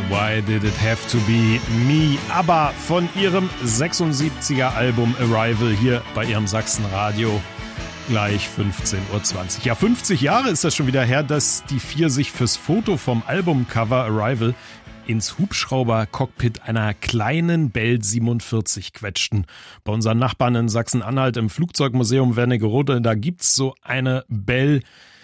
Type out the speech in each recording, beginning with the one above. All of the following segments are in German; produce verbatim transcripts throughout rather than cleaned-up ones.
Why Did It Have to Be Me? ABBA von ihrem sechsundsiebziger Album Arrival hier bei ihrem Sachsenradio. Gleich fünfzehn Uhr zwanzig. Ja, fünfzig Jahre ist das schon wieder her, dass die vier sich fürs Foto vom Albumcover Arrival ins Hubschrauber-Cockpit einer kleinen Bell siebenundvierzig quetschten. Bei unseren Nachbarn in Sachsen-Anhalt im Flugzeugmuseum Wernigerode, da gibt's so eine Bell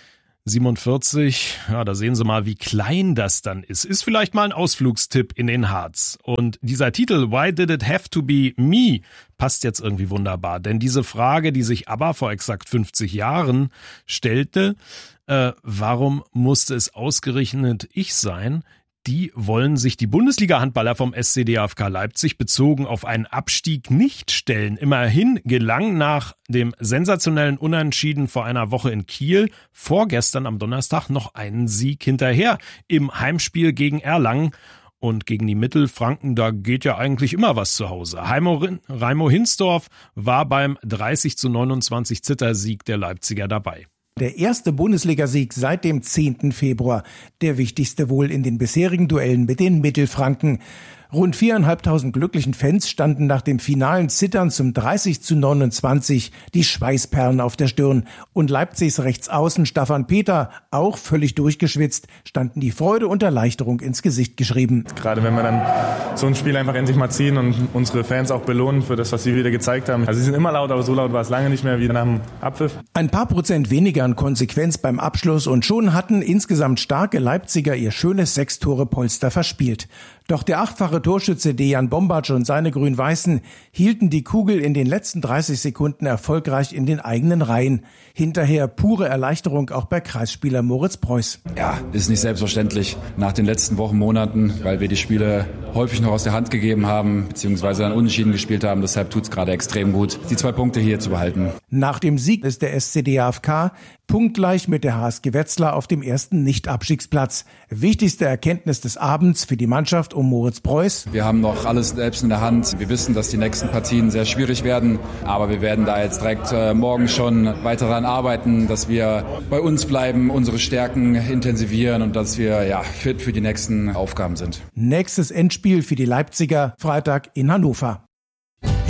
siebenundvierzig, ja, da sehen Sie mal, wie klein das dann ist. Ist vielleicht mal ein Ausflugstipp in den Harz. Und dieser Titel, Why Did It Have to Be Me, passt jetzt irgendwie wunderbar. Denn diese Frage, die sich ABBA vor exakt fünfzig Jahren stellte, äh, warum musste es ausgerechnet ich sein? Die wollen sich die Bundesliga-Handballer vom S C D F K Leipzig bezogen auf einen Abstieg nicht stellen. Immerhin gelang nach dem sensationellen Unentschieden vor einer Woche in Kiel vorgestern am Donnerstag noch einen Sieg hinterher im Heimspiel gegen Erlangen. Und gegen die Mittelfranken, da geht ja eigentlich immer was zu Hause. Raimo, Raimo Hinsdorf war beim dreißig zu neunundzwanzig Zittersieg der Leipziger dabei. Der erste Bundesligasieg seit dem zehnten Februar. Der wichtigste wohl in den bisherigen Duellen mit den Mittelfranken. Rund viertausendfünfhundert glücklichen Fans standen nach dem finalen Zittern zum dreißig zu neunundzwanzig die Schweißperlen auf der Stirn. Und Leipzigs Rechtsaußen Staffan Peter, auch völlig durchgeschwitzt, standen die Freude und Erleichterung ins Gesicht geschrieben. Gerade wenn wir dann so ein Spiel einfach endlich mal ziehen und unsere Fans auch belohnen für das, was sie wieder gezeigt haben. Also sie sind immer laut, aber so laut war es lange nicht mehr wie nach dem Abpfiff. Ein paar Prozent weniger an Konsequenz beim Abschluss und schon hatten insgesamt starke Leipziger ihr schönes Sechs-Tore-Polster verspielt. Doch der achtfache Torschütze Dejan Bombac und seine Grün-Weißen hielten die Kugel in den letzten dreißig Sekunden erfolgreich in den eigenen Reihen. Hinterher pure Erleichterung auch bei Kreisspieler Moritz Preuß. Ja, ist nicht selbstverständlich nach den letzten Wochen, Monaten, weil wir die Spiele häufig noch aus der Hand gegeben haben, beziehungsweise dann unentschieden gespielt haben. Deshalb tut's gerade extrem gut, die zwei Punkte hier zu behalten. Nach dem Sieg ist der S C D F K punktgleich mit der H S G Wetzlar auf dem ersten Nicht-Abstiegsplatz. Wichtigste Erkenntnis des Abends für die Mannschaft um Moritz Preuß. Wir haben noch alles selbst in der Hand. Wir wissen, dass die nächsten Partien sehr schwierig werden, aber wir werden da jetzt direkt äh, morgen schon weiter daran arbeiten, dass wir bei uns bleiben, unsere Stärken intensivieren und dass wir ja fit für die nächsten Aufgaben sind. Nächstes Endspiel für die Leipziger Freitag in Hannover.